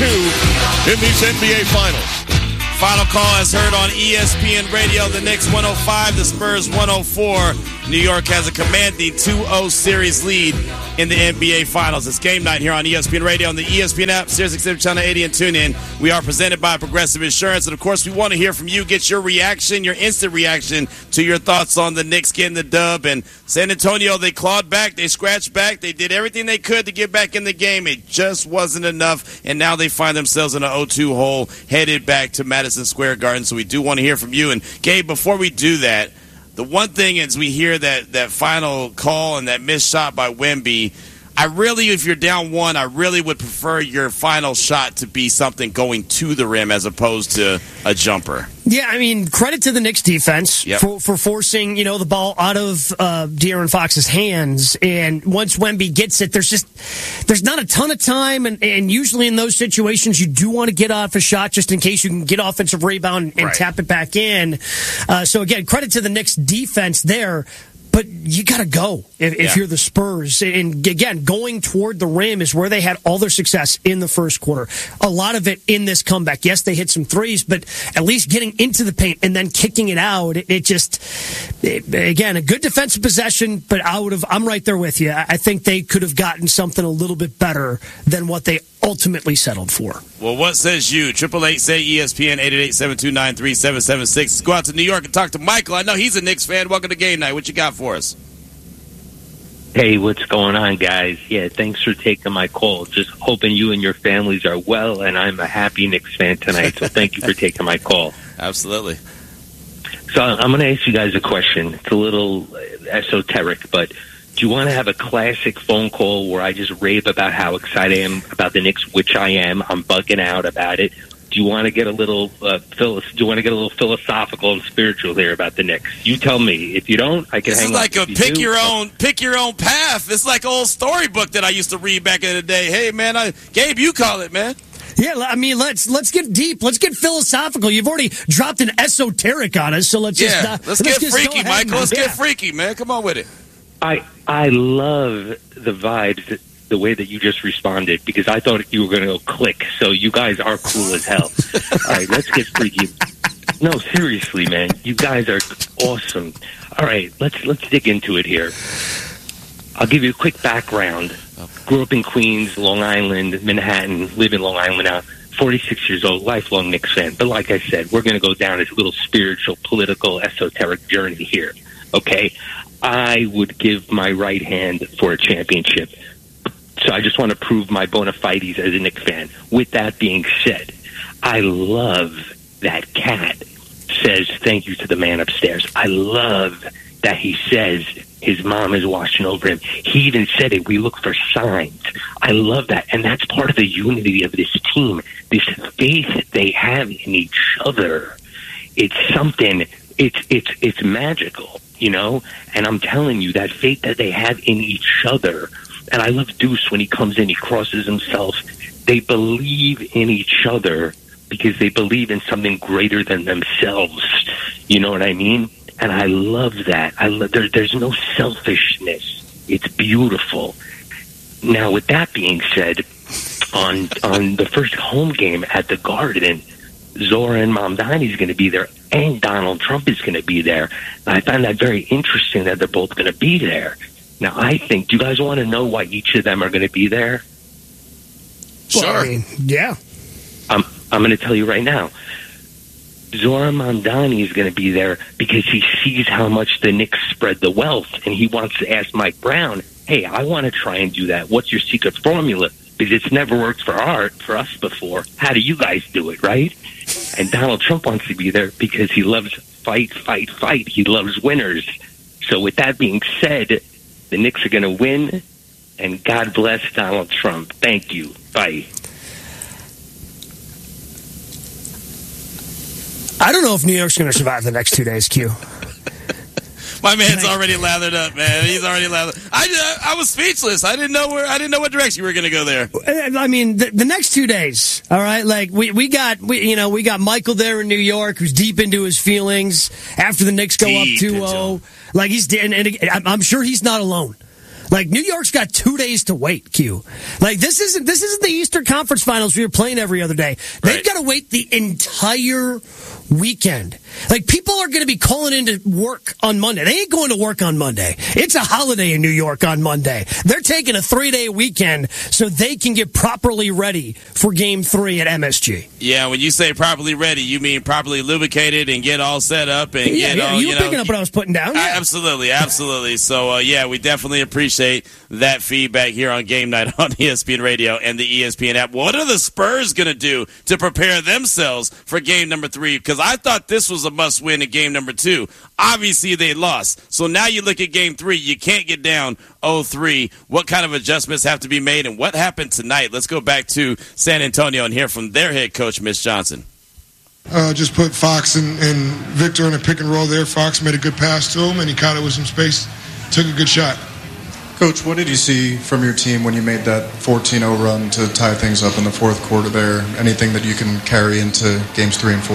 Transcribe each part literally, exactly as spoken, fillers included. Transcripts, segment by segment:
two in these N B A Finals. Final call as heard on E S P N Radio. The Knicks one oh five, the Spurs one oh four. New York has a commanding two oh series lead in the N B A Finals. It's game night here on E S P N Radio, on the E S P N app, Sirius X M Channel eighty, and TuneIn. We are presented by Progressive Insurance. And, of course, we want to hear from you. Get your reaction, your instant reaction to your thoughts on the Knicks getting the dub. And San Antonio, they clawed back. They scratched back. They did everything they could to get back in the game. It just wasn't enough. And now they find themselves in an oh two hole headed back to Madison Square Garden. So we do want to hear from you. And, Gabe, before we do that, the one thing is we hear that, that final call and that missed shot by Wemby. I really, if you're down one, I really would prefer your final shot to be something going to the rim as opposed to a jumper. Yeah, I mean, credit to the Knicks defense yep. for, for forcing, you know, the ball out of uh, De'Aaron Fox's hands. And once Wemby gets it, there's just there's not a ton of time. And, and usually in those situations, you do want to get off a shot just in case you can get offensive rebound and right. tap it back in. Uh, so, again, credit to the Knicks defense there. But you got to go if, yeah. if you're the Spurs. And again, going toward the rim is where they had all their success in the first quarter. A lot of it in this comeback. Yes, they hit some threes, but at least getting into the paint and then kicking it out, it, it just, it, again, a good defensive possession, but I would have, I'm right there with you. I think they could have gotten something a little bit better than what they ultimately settled for. Well, what says you? Triple eight say E S P N eight eight eight, seven two nine, three seven seven six. Let's go out to New York and talk to Michael. I know he's a Knicks fan. Welcome to Game Night. What you got for us? Hey, what's going on, guys? Yeah, thanks for taking my call. Just hoping you and your families are well, and I'm a happy Knicks fan tonight, so thank you for taking my call. Absolutely. So I'm going to ask you guys a question. It's a little esoteric, but do you want to have a classic phone call where I just rave about how excited I am about the Knicks, which I am? I'm bugging out about it. Do you want to get a little uh, philo- do you want to get a little philosophical and spiritual here about the Knicks? You tell me. If you don't, I can this hang is like up. a If pick you your do, own pick your own path. It's like an old storybook that I used to read back in the day. Hey man, I, Gabe, you call it, man. Yeah, I mean, let's let's get deep. Let's get philosophical. You've already dropped an esoteric on us, so let's yeah, just uh, let's, let's get just freaky, Michael. Let's yeah. get freaky, man. Come on with it. I I love the vibes, the way that you just responded, because I thought you were going to go click. So you guys are cool as hell. All right, let's get freaky. No, seriously, man, you guys are awesome. All right, let's let's dig into it here. I'll give you a quick background. Grew up in Queens, Long Island, Manhattan, live in Long Island now. forty-six years old, lifelong Knicks fan. But like I said, we're going to go down this little spiritual, political, esoteric journey here. Okay? I would give my right hand for a championship. So I just want to prove my bona fides as a Knicks fan. With that being said, I love that Cat says thank you to the man upstairs. I love that he says his mom is watching over him. He even said it, we look for signs. I love that. And that's part of the unity of this team, this faith they have in each other. It's something, it's it's it's magical, you know? And I'm telling you, that faith that they have in each other. And I love Deuce when he comes in, he crosses himself. They believe in each other because they believe in something greater than themselves. You know what I mean? And I love that. I love, there, there's no selfishness. It's beautiful. Now, with that being said, on on the first home game at the Garden, Zoran Mamdani is going to be there, and Donald Trump is going to be there. And I find that very interesting that they're both going to be there. Now, I think, do you guys want to know why each of them are going to be there? Sure. Well, I mean, yeah. I'm, I'm going to tell you right now. Zoran Mamdani is going to be there because he sees how much the Knicks spread the wealth, and he wants to ask Mike Brown, hey, I want to try and do that. What's your secret formula? Because it's never worked for art for us before. How do you guys do it, right? And Donald Trump wants to be there because he loves fight, fight, fight. He loves winners. So with that being said, the Knicks are going to win, and God bless Donald Trump. Thank you. Bye. I don't know if New York's going to survive the next two days, Q. My man's already lathered up, man. He's already lathered. I, I was speechless. I didn't know where. I didn't know what direction you were going to go there. I mean, the, the next two days. All right, like we, we got we you know we got Michael there in New York, who's deep into his feelings after the Knicks go Deep up two oh. Like he's and, and I'm sure he's not alone. Like, New York's got two days to wait, Q. Like, this isn't this isn't the Eastern Conference Finals where you're playing every other day. They've Right. got to wait the entire weekend. Like, people are going to be calling into work on Monday. They ain't going to work on Monday. It's a holiday in New York on Monday. They're taking a three-day weekend so they can get properly ready for Game three at M S G. Yeah, when you say properly ready, you mean properly lubricated and get all set up and Yeah, get yeah, all, you you were know. picking up what I was putting down. Yeah. Absolutely, absolutely. So, uh, yeah, we definitely appreciate that feedback here on Game Night on E S P N Radio and the E S P N app. What are the Spurs going to do to prepare themselves for game number three? Because I thought this was a must-win in game number two. Obviously, they lost. So now you look at game three. You can't get down oh three. What kind of adjustments have to be made, and what happened tonight? Let's go back to San Antonio and hear from their head coach, Mitch Johnson. Uh, just put Fox and, and Victor in a pick and roll there. Fox made a good pass to him, and he caught it with some space. Took a good shot. Coach, what did you see from your team when you made that fourteen oh run to tie things up in the fourth quarter there? Anything that you can carry into games three and four?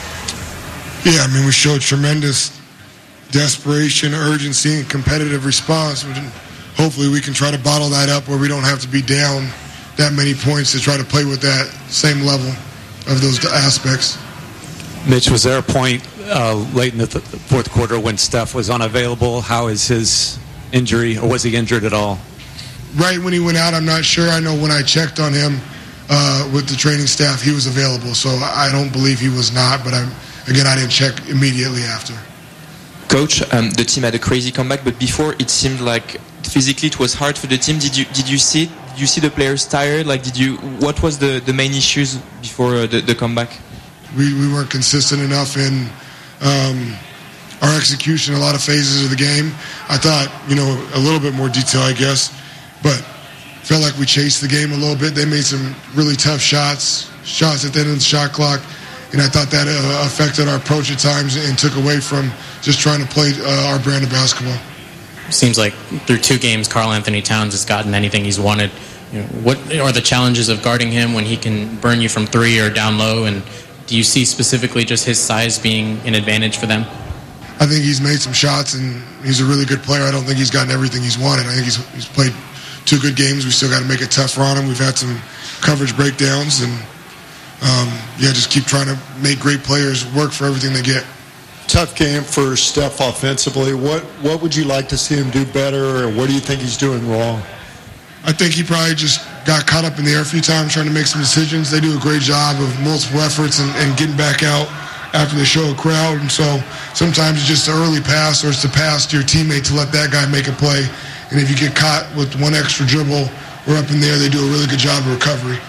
Yeah, I mean, we showed tremendous desperation, urgency, and competitive response. Hopefully we can try to bottle that up where we don't have to be down that many points to try to play with that same level of those aspects. Mitch, was there a point uh, late in the th- fourth quarter when Steph was unavailable? How is his injury, or was he injured at all? Right when he went out, I'm not sure. I know when I checked on him uh, with the training staff, he was available. So I don't believe he was not, but I'm, again, I didn't check immediately after. Coach, um, the team had a crazy comeback, but before it seemed like physically it was hard for the team. Did you did you see it? Did you see the players tired? Like, did you? What was the, the main issues before uh, the, the comeback? We we weren't consistent enough in um, our execution. A lot of phases of the game. I thought, you know, a little bit more detail, I guess, but felt like we chased the game a little bit. They made some really tough shots, shots at the end of the shot clock. And I thought that uh, affected our approach at times and took away from just trying to play uh, our brand of basketball. Seems like through two games, Karl Anthony Towns has gotten anything he's wanted. You know, what are the challenges of guarding him when he can burn you from three or down low? And do you see specifically just his size being an advantage for them? I think he's made some shots, and he's a really good player. I don't think he's gotten everything he's wanted. I think he's, he's played two good games. We still got to make it tougher on him. We've had some coverage breakdowns, and Um, yeah, just keep trying to make great players work for everything they get. Tough game for Steph offensively. What what would you like to see him do better, or what do you think he's doing wrong? I think he probably just got caught up in the air a few times trying to make some decisions. They do a great job of multiple efforts and, and getting back out after they show a crowd. And so sometimes it's just an early pass, or it's the pass to your teammate to let that guy make a play. And if you get caught with one extra dribble or up in there, they do a really good job of recovery.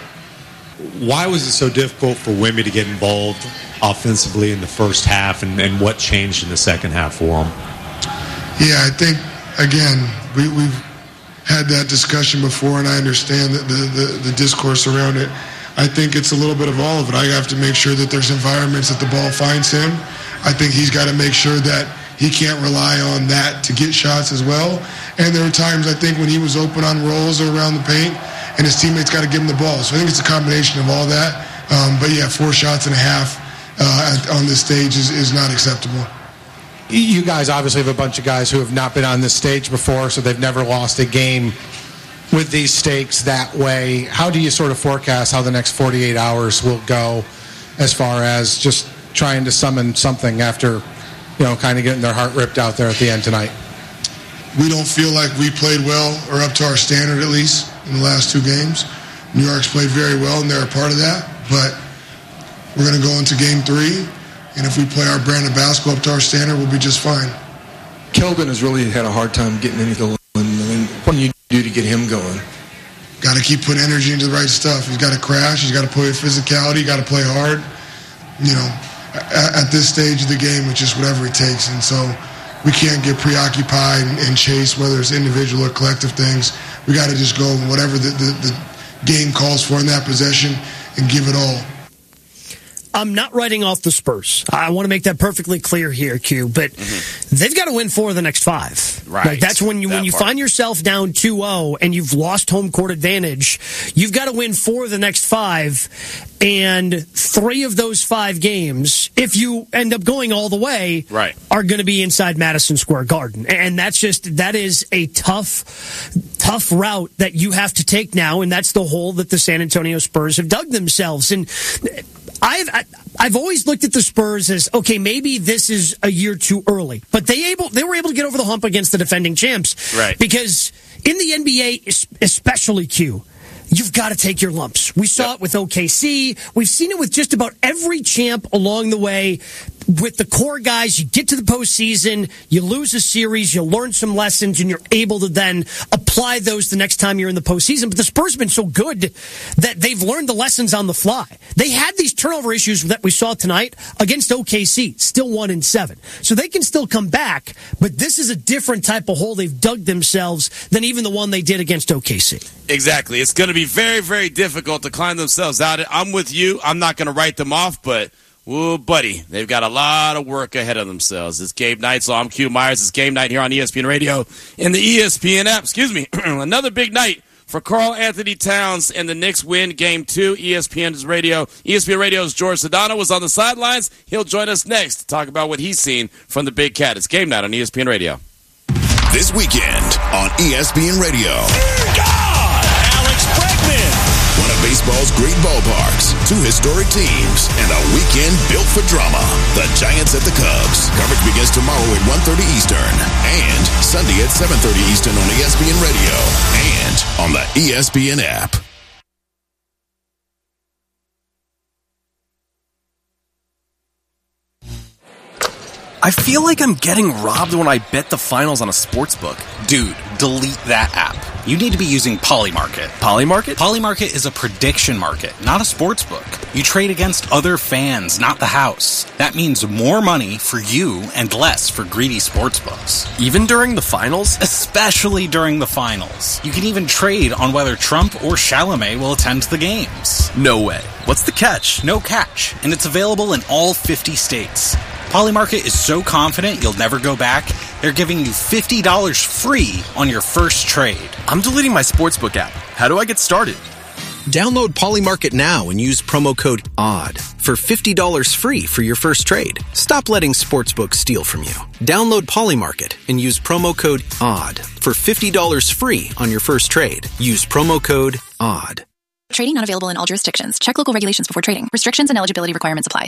Why was it so difficult for Wemby to get involved offensively in the first half, and, and what changed in the second half for him? Yeah, I think, again, we, we've had that discussion before, and I understand the, the, the, the discourse around it. I think it's a little bit of all of it. I have to make sure that there's environments that the ball finds him. I think he's got to make sure that he can't rely on that to get shots as well. And there were times, I think, when he was open on rolls or around the paint, and his teammates got to give him the ball. So I think it's a combination of all that. Um, but, yeah, four shots and a half uh, on this stage is, is not acceptable. You guys obviously have a bunch of guys who have not been on this stage before, so they've never lost a game with these stakes that way. How do you sort of forecast how the next forty-eight hours will go as far as just trying to summon something after, you know, kind of getting their heart ripped out there at the end tonight? We don't feel like we played well, or up to our standard at least, in the last two games. New York's played very well, and they're a part of that. But we're going to go into game three, and if we play our brand of basketball up to our standard, we'll be just fine. Keldon has really had a hard time getting anything. I mean, what do you do to get him going? Got to keep putting energy into the right stuff. He's got to crash. He's got to play with physicality. Got to play hard. You know, at, at this stage of the game, it's just whatever it takes. And so we can't get preoccupied and, and chase whether it's individual or collective things. We got to just go whatever the, the, the game calls for in that possession and give it all. I'm not writing off the Spurs. I want to make that perfectly clear here, Q. But mm-hmm. they've got to win four of the next five. Right. Like that's when you that when you part. find yourself down two oh and you've lost home court advantage. You've got to win four of the next five, and three of those five games, if you end up going all the way, right. are going to be inside Madison Square Garden, and that's just that is a tough, tough route that you have to take now, and that's the hole that the San Antonio Spurs have dug themselves in. I've I've always looked at the Spurs as, okay, maybe this is a year too early, but they able they were able to get over the hump against the defending champs, right? Because in the N B A, especially Q, you've got to take your lumps. We saw yep. it with O K C. We've seen it with just about every champ along the way. With the core guys, you get to the postseason, you lose a series, you learn some lessons, and you're able to then apply those the next time you're in the postseason. But the Spurs have been so good that they've learned the lessons on the fly. They had these turnover issues that we saw tonight against O K C, still one and seven. So they can still come back, but this is a different type of hole they've dug themselves than even the one they did against O K C. Exactly. It's going to be very, very difficult to climb themselves out. I'm with you. I'm not going to write them off, but whoa, buddy, they've got a lot of work ahead of themselves. It's Gabe Neitzel. I'm Q Myers. It's Game Night here on E S P N Radio and the E S P N app. Excuse me. Another big night for Karl Anthony Towns, and the Knicks win Game Two. E S P N's radio. E S P N Radio's George Sedano was on the sidelines. He'll join us next to talk about what he's seen from the Big Cat. It's Game Night on E S P N Radio. This weekend on E S P N Radio. God! Alex Bregman! One of baseball's great ballparks, two historic teams, and a weekend built for drama. The Giants at the Cubs. Coverage begins tomorrow at one thirty Eastern and Sunday at seven thirty Eastern on E S P N Radio and on the E S P N app. I feel like I'm getting robbed when I bet the finals on a sportsbook. Dude, delete that app. You need to be using Polymarket. Polymarket? Polymarket is a prediction market, not a sportsbook. You trade against other fans, not the house. That means more money for you and less for greedy sportsbooks. Even during the finals? Especially during the finals. You can even trade on whether Trump or Chalamet will attend the games. No way. What's the catch? No catch. And it's available in all fifty states. Polymarket is so confident you'll never go back, they're giving you fifty dollars free on your first trade. I'm deleting my sportsbook app. How do I get started? Download Polymarket now and use promo code O D D for fifty dollars free for your first trade. Stop letting sportsbooks steal from you. Download Polymarket and use promo code O D D for fifty dollars free on your first trade. Use promo code O D D. Trading not available in all jurisdictions. Check local regulations before trading. Restrictions and eligibility requirements apply.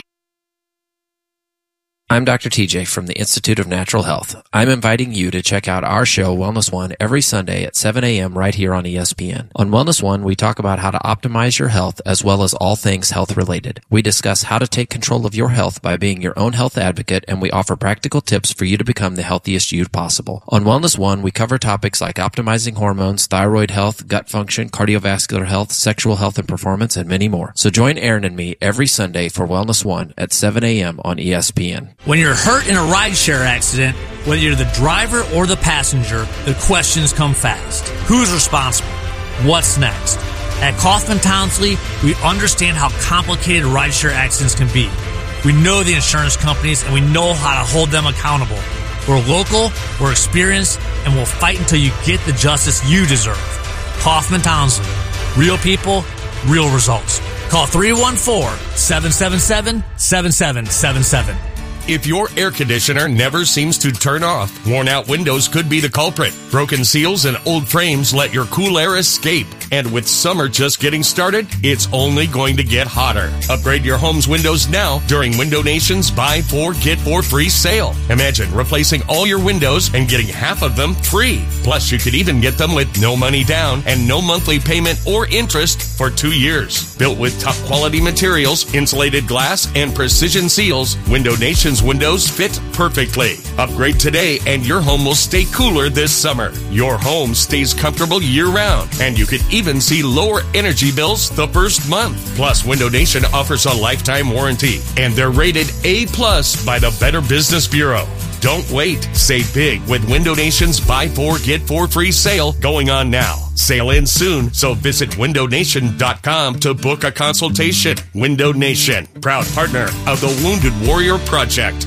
I'm Doctor T J from the Institute of Natural Health. I'm inviting you to check out our show, Wellness One, every Sunday at seven a.m. right here on E S P N. On Wellness One, we talk about how to optimize your health as well as all things health-related. We discuss how to take control of your health by being your own health advocate, and we offer practical tips for you to become the healthiest you possible. On Wellness One, we cover topics like optimizing hormones, thyroid health, gut function, cardiovascular health, sexual health and performance, and many more. So join Aaron and me every Sunday for Wellness One at seven a.m. on E S P N. When you're hurt in a rideshare accident, whether you're the driver or the passenger, the questions come fast. Who's responsible? What's next? At Kaufman Townsley, we understand how complicated rideshare accidents can be. We know the insurance companies, and we know how to hold them accountable. We're local, we're experienced, and we'll fight until you get the justice you deserve. Kaufman Townsley. Real people, real results. Call three one four, seven seven seven, seven seven seven seven. If your air conditioner never seems to turn off, worn-out windows could be the culprit. Broken seals and old frames let your cool air escape. And with summer just getting started, it's only going to get hotter. Upgrade your home's windows now during Window Nation's Buy Four, Get Four Free sale. Imagine replacing all your windows and getting half of them free. Plus, you could even get them with no money down and no monthly payment or interest for two years. Built with top-quality materials, insulated glass, and precision seals, Window Nation's windows fit perfectly. Upgrade today and your home will stay cooler this summer. Your home stays comfortable year-round, and you could even see lower energy bills the first month. Plus, Window Nation offers a lifetime warranty, and they're rated A plus by the Better Business Bureau. Don't wait. Save big with Window Nation's Buy Four, Get Four Free sale going on now. Sail in soon, so visit window nation dot com to book a consultation. Window Nation, proud partner of the Wounded Warrior Project.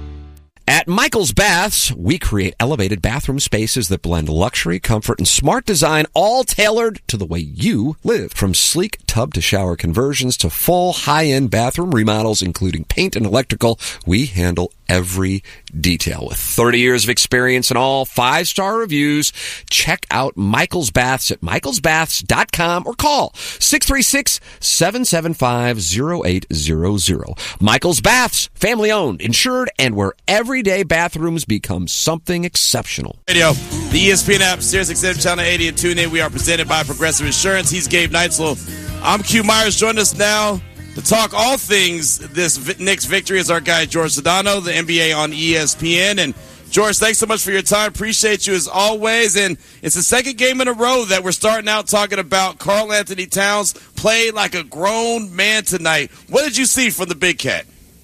At Michael's Baths, we create elevated bathroom spaces that blend luxury, comfort, and smart design, all tailored to the way you live. From sleek tub to shower conversions to full high-end bathroom remodels, including paint and electrical, we handle every detail. With thirty years of experience and all five-star reviews, check out Michael's Baths at michaels baths dot com or call six three six, seven seven five, zero eight zero zero. Michael's Baths, family-owned, insured, and where everyday bathrooms become something exceptional. Radio, the E S P N app, Sirius X M Channel eighty, and tune in. We are presented by Progressive Insurance. He's Gabe Neitzel. I'm Q Myers. Join us now to talk all things this Knicks victory is our guy George Sedano, the N B A on E S P N. And George, thanks so much for your time. Appreciate you as always. And it's the second game in a row that we're starting out talking about Karl Anthony Towns played like a grown man tonight. What did you see from the big cat?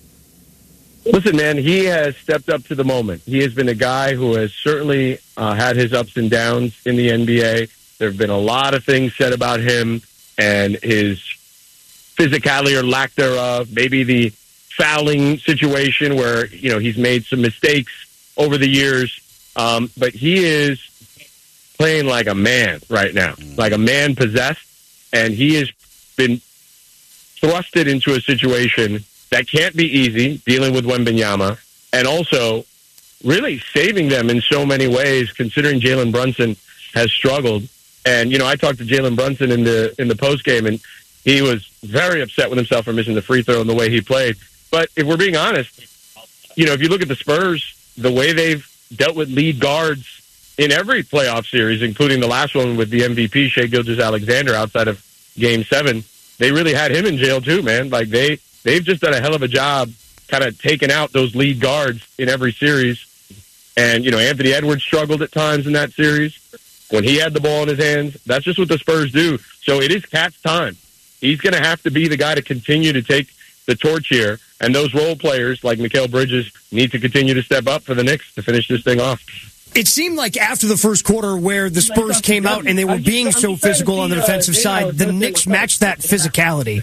Listen, man, he has stepped up to the moment. He has been a guy who has certainly uh, had his ups and downs in the N B A. There have been a lot of things said about him and his physicality or lack thereof, maybe the fouling situation where, you know, he's made some mistakes over the years. Um, but he is playing like a man right now, like a man possessed, and he has been thrusted into a situation that can't be easy, dealing with Wembanyama, and also really saving them in so many ways, considering Jalen Brunson has struggled. And, you know, I talked to Jalen Brunson in the in the postgame, and he was very upset with himself for missing the free throw and the way he played. But if we're being honest, you know, if you look at the Spurs, the way they've dealt with lead guards in every playoff series, including the last one with the M V P, Shai Gilgeous-Alexander, outside of Game seven, they really had him in jail too, man. Like, they, they've just done a hell of a job kind of taking out those lead guards in every series. And, you know, Anthony Edwards struggled at times in that series when he had the ball in his hands. That's just what the Spurs do. So it is Cat's time. He's going to have to be the guy to continue to take the torch here. And those role players like Mikal Bridges need to continue to step up for the Knicks to finish this thing off. It seemed like after the first quarter where the Spurs came out and they were being so physical on the defensive side, the Knicks matched that physicality.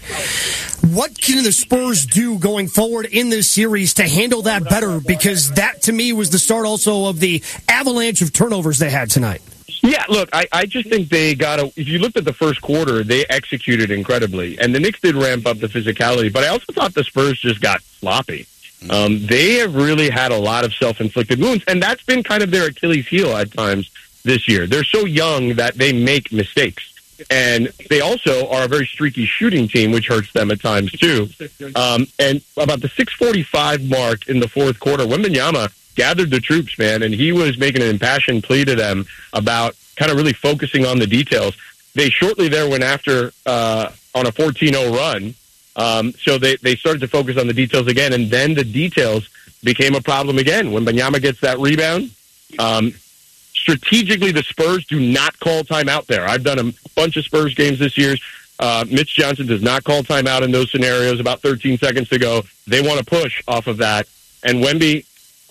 What can the Spurs do going forward in this series to handle that better? Because that, to me, was the start also of the avalanche of turnovers they had tonight. Yeah, look, I, I just think they got to, if you looked at the first quarter, they executed incredibly. And the Knicks did ramp up the physicality, but I also thought the Spurs just got sloppy. Um, they have really had a lot of self-inflicted wounds, and that's been kind of their Achilles heel at times this year. They're so young that they make mistakes. And they also are a very streaky shooting team, which hurts them at times too. Um, and about the six forty-five mark in the fourth quarter, Wembanyama gathered the troops, man, and he was making an impassioned plea to them about kind of really focusing on the details. They shortly there went after uh, on a fourteen oh run, um, so they, they started to focus on the details again, and then the details became a problem again. When Wembanyama gets that rebound, um, strategically the Spurs do not call timeout there. I've done a bunch of Spurs games this year. Uh, Mitch Johnson does not call timeout in those scenarios. About thirteen seconds to go, they want to push off of that, and Wemby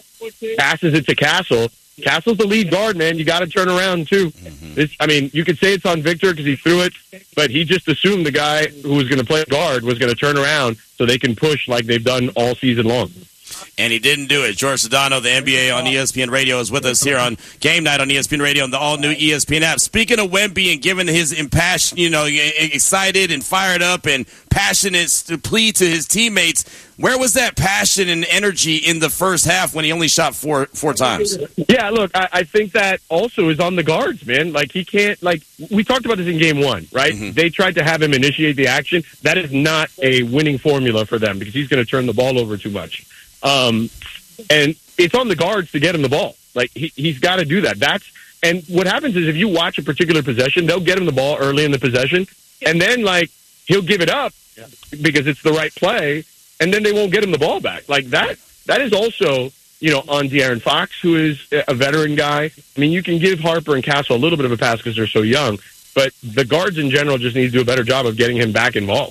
passes it to Castle. Castle's the lead guard, man. You got to turn around, too. Mm-hmm. This, I mean, you could say it's on Victor because he threw it, but he just assumed the guy who was going to play guard was going to turn around so they can push like they've done all season long. And he didn't do it. George Sedano, the N B A on E S P N Radio, is with us here on Game Night on E S P N Radio and the all-new E S P N app. Speaking of Wemby and giving his impassioned, you know, excited and fired up and passionate plea to his teammates, where was that passion and energy in the first half when he only shot four four times? Yeah, look, I, I think that also is on the guards, man. Like, he can't, like, we talked about this in game one, right? Mm-hmm. They tried to have him initiate the action. That is not a winning formula for them because he's going to turn the ball over too much. Um, and it's on the guards to get him the ball. Like, he, he's got to do that. That's, and what happens is if you watch a particular possession, they'll get him the ball early in the possession, and then, like, he'll give it up because it's the right play, and then they won't get him the ball back. Like, that, that is also, you know, on De'Aaron Fox, who is a veteran guy. I mean, you can give Harper and Castle a little bit of a pass because they're so young, but the guards in general just need to do a better job of getting him back involved.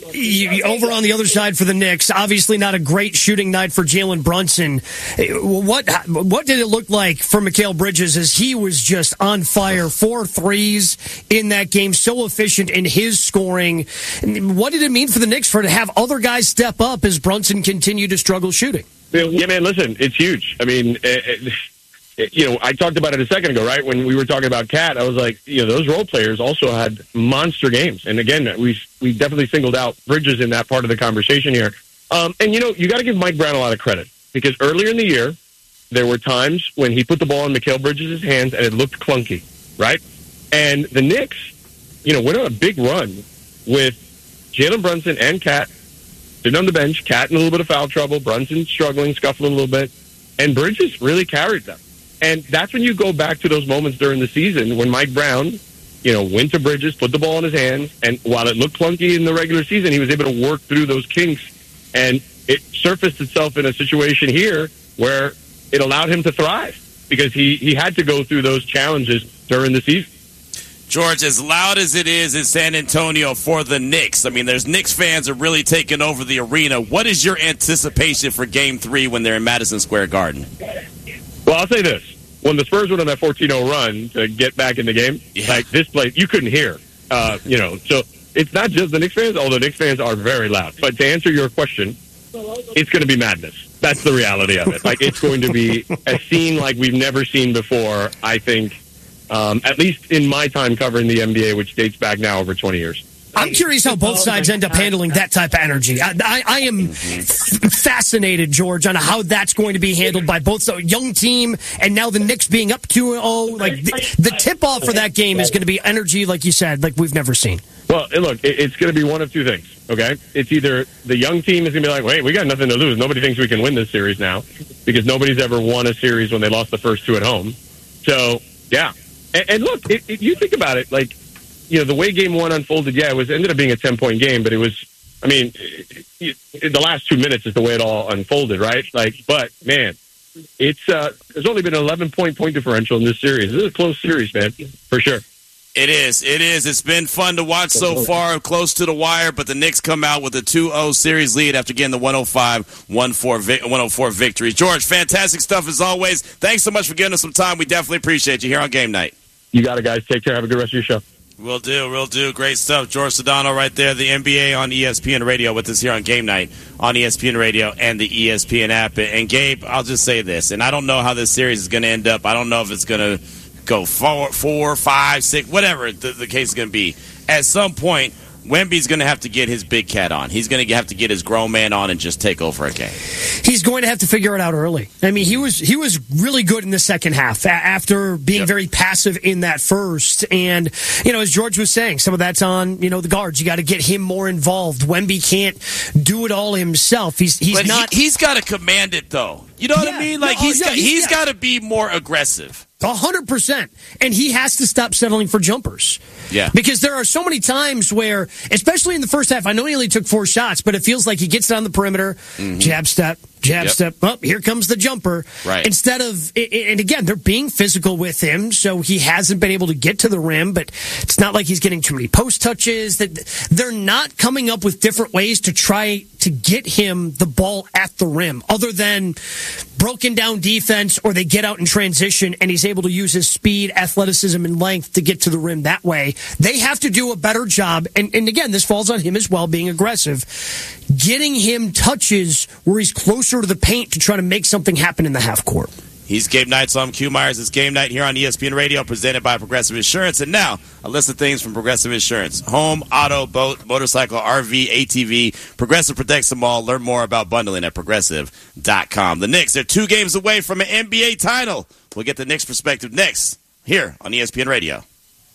You, over on the other side for the Knicks, obviously not a great shooting night for Jalen Brunson. What what did it look like for Mikal Bridges as he was just on fire? Four threes in that game, so efficient in his scoring. What did it mean for the Knicks for to have other guys step up as Brunson continued to struggle shooting? Yeah, man, listen, it's huge. I mean, it, it, you know, I talked about it a second ago, right? When we were talking about Cat, I was like, you know, those role players also had monster games. And again, we we definitely singled out Bridges in that part of the conversation here. Um, and, you know, you got to give Mike Brown a lot of credit because earlier in the year, there were times when he put the ball in Mikal Bridges' hands and it looked clunky, right? And the Knicks, you know, went on a big run with Jalen Brunson and Cat sitting on the bench, Cat in a little bit of foul trouble, Brunson struggling, scuffling a little bit, and Bridges really carried them. And that's when you go back to those moments during the season when Mike Brown, you know, went to Bridges, put the ball in his hands, and while it looked clunky in the regular season, he was able to work through those kinks, and it surfaced itself in a situation here where it allowed him to thrive because he, he had to go through those challenges during the season. George, as loud as it is in San Antonio for the Knicks, I mean, there's Knicks fans are really taking over the arena. What is your anticipation for Game three when they're in Madison Square Garden? Well, I'll say this. When the Spurs went on that fourteen oh run to get back in the game, yeah. like this place, you couldn't hear. Uh, you know, so it's not just the Knicks fans, although Knicks fans are very loud. But to answer your question, it's going to be madness. That's the reality of it. Like, it's going to be a scene like we've never seen before, I think, um, at least in my time covering the N B A, which dates back now over twenty years. I'm curious how both sides end up handling that type of energy. I, I, I am f- fascinated, George, on how that's going to be handled by both the young team and now the Knicks being up two oh. Like the, the tip-off for that game is going to be energy, like you said, like we've never seen. Well, look, it's going to be one of two things, okay? It's either the young team is going to be like, wait, we got nothing to lose. Nobody thinks we can win this series now because nobody's ever won a series when they lost the first two at home. So, yeah. And, and look, if, if you think about it, like, you know, the way game one unfolded, yeah, it was ended up being a ten-point game, but it was, I mean, it, it, the last two minutes is the way it all unfolded, right? Like, but, man, it's, uh, there's only been an eleven-point point differential in this series. This is a close series, man, for sure. It is. It is. It's been fun to watch so far, close to the wire, but the Knicks come out with a two oh series lead after getting the one oh five one oh four victory. George, fantastic stuff as always. Thanks so much for giving us some time. We definitely appreciate you here on Game Night. You got it, guys. Take care. Have a good rest of your show. Will do, will do. Great stuff. George Sedano right there, the N B A on E S P N Radio with us here on Game Night on E S P N Radio and the E S P N app. And, Gabe, I'll just say this, and I don't know how this series is going to end up. I don't know if it's going to go four, four, five, six, whatever the, the case is going to be. At some point, Wemby's going to have to get his big cat on. He's going to have to get his grown man on and just take over a game. He's going to have to figure it out early. I mean, he was he was really good in the second half after being yep. very passive in that first. And, you know, as George was saying, some of that's on, you know, the guards. You got to get him more involved. Wemby can't do it all himself. He's he's but not. He, he's got to command it, though. You know what yeah, I mean? Like, no, he's yeah, got, he's, he's yeah. got to be more aggressive. A hundred percent. And he has to stop settling for jumpers. Yeah. Because there are so many times where, especially in the first half, I know he only took four shots, but it feels like he gets it on the perimeter, mm-hmm. jab step, jab yep. step, oh, here comes the jumper. Right. Instead of, and again, they're being physical with him, so he hasn't been able to get to the rim, but it's not like he's getting too many post touches. That they're not coming up with different ways to try to get him the ball at the rim, other than broken down defense, or they get out in transition and he's able to use his speed, athleticism, and length to get to the rim that way. They have to do a better job, and, and again, this falls on him as well, being aggressive, getting him touches where he's closer to the paint to try to make something happen in the half court. He's Gabe Knight, so I'm Q Myers. It's Game Night here on E S P N Radio, presented by Progressive Insurance. And now, a list of things from Progressive Insurance. Home, auto, boat, motorcycle, R V, A T V. Progressive protects them all. Learn more about bundling at progressive dot com. The Knicks, they're two games away from an N B A title. We'll get the Knicks perspective next, here on E S P N Radio.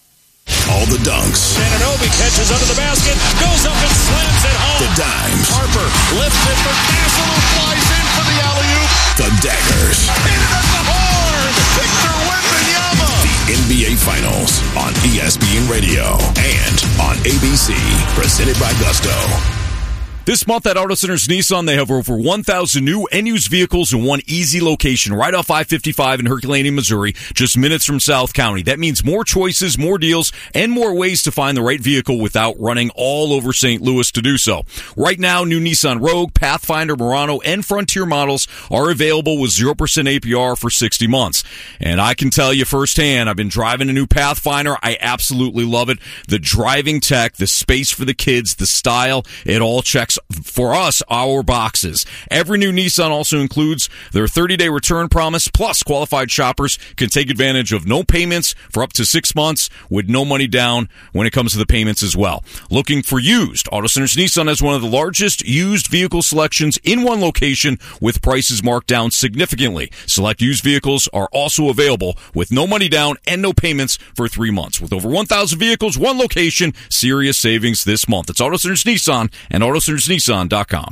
All the dunks. Anunoby catches under the basket, goes up and slams it home. The dimes. Harper lifts it for Castle, who flies in for the alley-oop. The daggers. Hit it at the horn. Victor Wembanyama. The N B A Finals on E S P N Radio and on A B C. Presented by Gusto. This month at Auto Centers Nissan, they have over one thousand new and used vehicles in one easy location right off I fifty-five in Herculaneum, Missouri, just minutes from South County. That means more choices, more deals, and more ways to find the right vehicle without running all over Saint Louis to do so. Right now, new Nissan Rogue, Pathfinder, Murano, and Frontier models are available with zero percent A P R for sixty months. And I can tell you firsthand, I've been driving a new Pathfinder. I absolutely love it. The driving tech, the space for the kids, the style, it all checks for us, our boxes. Every new Nissan also includes their thirty-day return promise, plus qualified shoppers can take advantage of no payments for up to six months with no money down when it comes to the payments as well. Looking for used? Auto Centers Nissan has one of the largest used vehicle selections in one location with prices marked down significantly. Select used vehicles are also available with no money down and no payments for three months. With over one thousand vehicles, one location, serious savings this month. It's Auto Centers Nissan and Auto Centers Nissan dot com.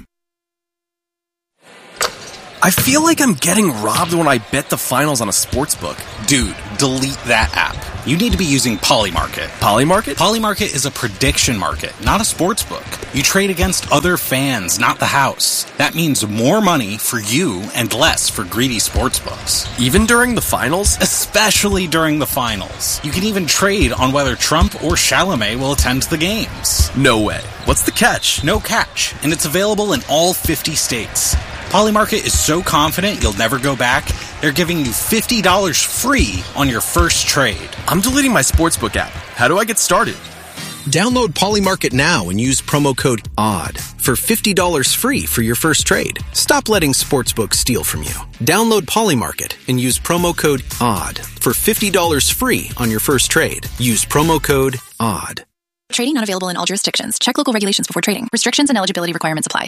I feel like I'm getting robbed when I bet the finals on a sportsbook. Dude, delete that app. You need to be using Polymarket. Polymarket? Polymarket is a prediction market, not a sports book. You trade against other fans, not the house. That means more money for you and less for greedy sports books. Even during the finals? Especially during the finals. You can even trade on whether Trump or Chalamet will attend the games. No way. What's the catch? No catch, and it's available in all fifty states. Polymarket is so confident you'll never go back, they're giving you fifty dollars free on your first trade. I'm deleting my sportsbook app. How do I get started? Download Polymarket now and use promo code O D D for fifty dollars free for your first trade. Stop letting sportsbooks steal from you. Download Polymarket and use promo code O D D for fifty dollars free on your first trade. Use promo code O D D. Trading not available in all jurisdictions. Check local regulations before trading. Restrictions and eligibility requirements apply.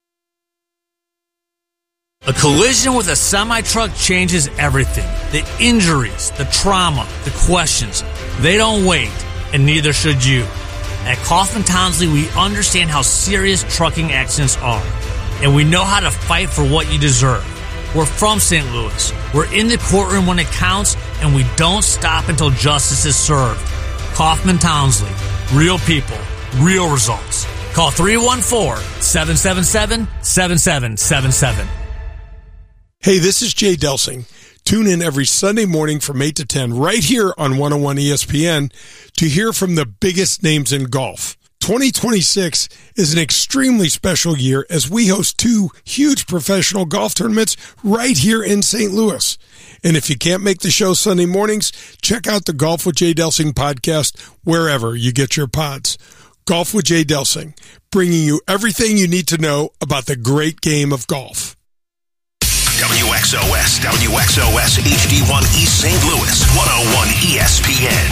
A collision with a semi-truck changes everything. The injuries, the trauma, the questions. They don't wait, and neither should you. At Kaufman Townsley, we understand how serious trucking accidents are, and we know how to fight for what you deserve. We're from Saint Louis. We're in the courtroom when it counts, and we don't stop until justice is served. Kaufman Townsley. Real people. Real results. Call three one four, seven seven seven, seven seven seven seven. Hey, this is Jay Delsing. Tune in every Sunday morning from eight to ten right here on one oh one E S P N to hear from the biggest names in golf. twenty twenty-six is an extremely special year as we host two huge professional golf tournaments right here in Saint Louis. And if you can't make the show Sunday mornings, check out the Golf with Jay Delsing podcast wherever you get your pods. Golf with Jay Delsing, bringing you everything you need to know about the great game of golf. W X O S, W X O S H D one East Saint Louis.